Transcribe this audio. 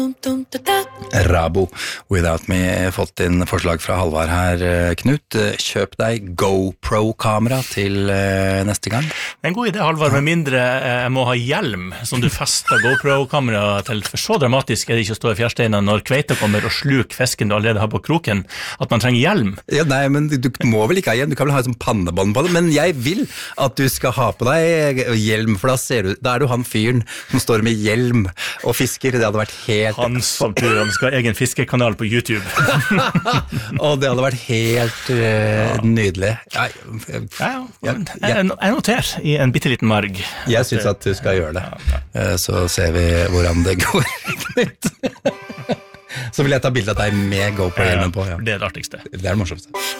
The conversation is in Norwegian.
Rabo, Without Me, fått inn forslag fra Halvard her, Knut. Kjøp deg GoPro-kamera til neste gang. Det en god idé, Halvard, med mindre jeg må ha hjelm som du fester GoPro-kamera til, for så dramatisk det ikke å stå i fjærsteinen når kveita kommer og sluk fisken du allerede har på kroken, at man trenger hjelm. Ja, nei, men du må vel ikke ha hjelm, du kan vel ha et sånn pannebånd på det, men jeg vil at du skal ha på deg hjelm, for da er du han fyren som står med hjelm og fisker. Det hadde vært helt... Han som tror han skal ha egen fiskekanal på YouTube. Og det hadde vært helt nydelig. Jeg noterer i en bitteliten marg. Jeg synes at du skal gjøre det. Så ser vi hvordan det går, Knut. Så vil jeg ta bilde av deg med GoPro-hjelmen på. Ja. Det det artigste. Det det morsomste.